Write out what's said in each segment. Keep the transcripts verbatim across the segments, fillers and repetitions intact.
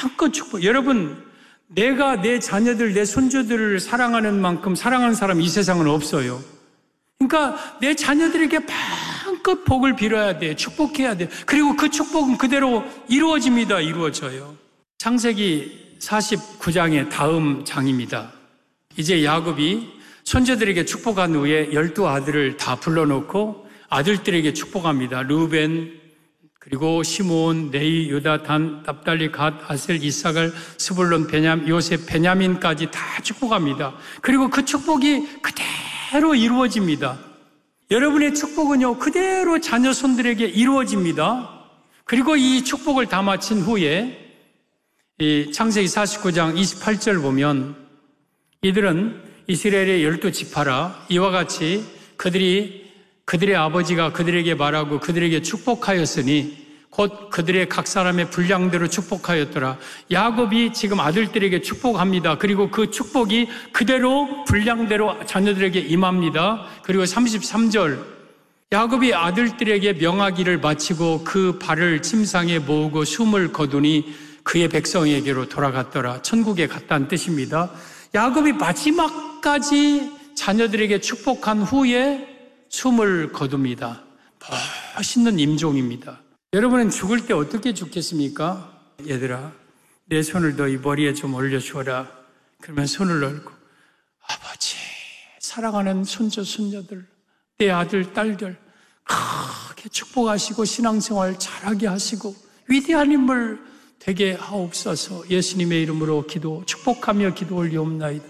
마음껏 축복. 여러분, 내가 내 자녀들, 내 손주들을 사랑하는 만큼 사랑하는 사람 이 세상은 없어요. 그러니까 내 자녀들에게 마음껏 복을 빌어야 돼. 축복해야 돼. 그리고 그 축복은 그대로 이루어집니다. 이루어져요. 창세기 사십구 장의 다음 장입니다. 이제 야곱이 손자들에게 축복한 후에 열두 아들을 다 불러놓고 아들들에게 축복합니다. 르우벤, 그리고 시므온, 레위, 유다, 단, 납달리, 갓, 아셀, 이사갈, 스불론, 베냐민, 요셉, 베냐민까지 다 축복합니다. 그리고 그 축복이 그대로 이루어집니다. 여러분의 축복은요, 그대로 자녀 손들에게 이루어집니다. 그리고 이 축복을 다 마친 후에 이 창세기 사십구 장 이십팔 절 보면 이들은 이스라엘의 열두 지파라 이와 같이 그들이 그들의 아버지가 그들에게 말하고 그들에게 축복하였으니 곧 그들의 각 사람의 분량대로 축복하였더라. 야곱이 지금 아들들에게 축복합니다. 그리고 그 축복이 그대로 분량대로 자녀들에게 임합니다. 그리고 삼십삼 절 야곱이 아들들에게 명하기를 마치고 그 발을 침상에 모으고 숨을 거두니 그의 백성에게로 돌아갔더라. 천국에 갔다는 뜻입니다. 야곱이 마지막까지 자녀들에게 축복한 후에 숨을 거둡니다. 멋있는 임종입니다. 여러분은 죽을 때 어떻게 죽겠습니까? 얘들아, 내 손을 너희 머리에 좀 올려주어라. 그러면 손을 얹고 아버지, 사랑하는 손주, 손녀들, 내 아들, 딸들 크게 축복하시고 신앙생활 잘하게 하시고 위대한 인물 되게 하옵소서. 예수님의 이름으로 기도 축복하며 기도 올리옵나이다.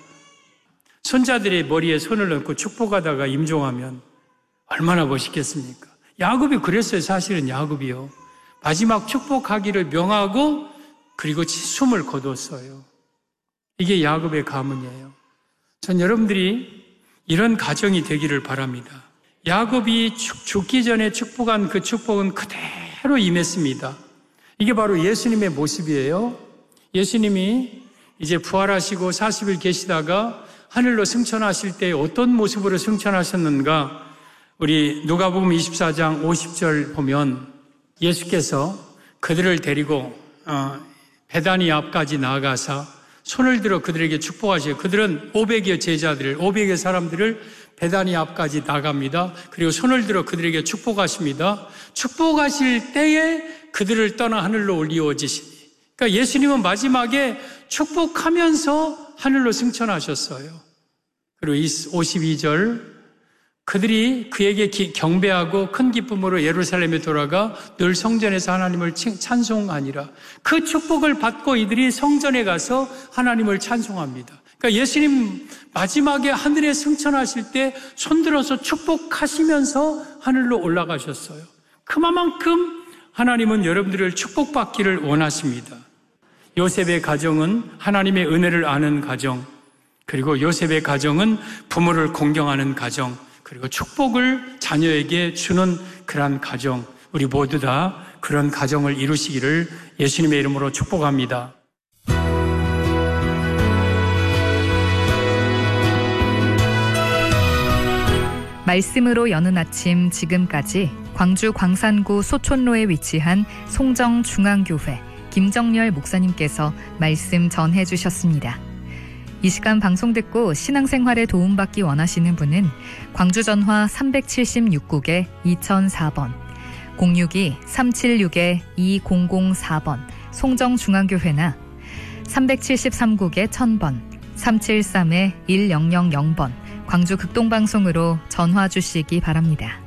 손자들의 머리에 손을 얹고 축복하다가 임종하면 얼마나 멋있겠습니까? 야곱이 그랬어요. 사실은 야곱이요. 마지막 축복하기를 명하고 그리고 숨을 거뒀어요. 이게 야곱의 가문이에요. 전 여러분들이 이런 가정이 되기를 바랍니다. 야곱이 죽기 전에 축복한 그 축복은 그대로 임했습니다. 이게 바로 예수님의 모습이에요. 예수님이 이제 부활하시고 사십 일 계시다가 하늘로 승천하실 때 어떤 모습으로 승천하셨는가? 우리 누가복음 이십사 장 오십 절 보면 예수께서 그들을 데리고 베다니 앞까지 나아가사 손을 들어 그들에게 축복하시고 그들은 오백여 제자들을 오백여 사람들을 베다니 앞까지 나갑니다. 그리고 손을 들어 그들에게 축복하십니다. 축복하실 때에 그들을 떠나 하늘로 올리워지시니 그러니까 예수님은 마지막에 축복하면서 하늘로 승천하셨어요. 그리고 오십이 절 그들이 그에게 경배하고 큰 기쁨으로 예루살렘에 돌아가 늘 성전에서 하나님을 찬송하니라. 그 축복을 받고 이들이 성전에 가서 하나님을 찬송합니다. 그러니까 예수님 마지막에 하늘에 승천하실 때 손들어서 축복하시면서 하늘로 올라가셨어요. 그만큼 하나님은 여러분들을 축복받기를 원하십니다. 요셉의 가정은 하나님의 은혜를 아는 가정, 그리고 요셉의 가정은 부모를 공경하는 가정, 그리고 축복을 자녀에게 주는 그런 가정, 우리 모두 다 그런 가정을 이루시기를 예수님의 이름으로 축복합니다. 말씀으로 여는 아침 지금까지 광주 광산구 소촌로에 위치한 송정중앙교회 김정렬 목사님께서 말씀 전해 주셨습니다. 이 시간 방송 듣고 신앙생활에 도움받기 원하시는 분은 광주전화 삼칠육 국에 이천사 번, 공육이 삼칠육 이공공사 번 송정중앙교회나 삼칠삼 국에 천 번, 삼칠삼 일공공공 번 광주 극동방송으로 전화 주시기 바랍니다.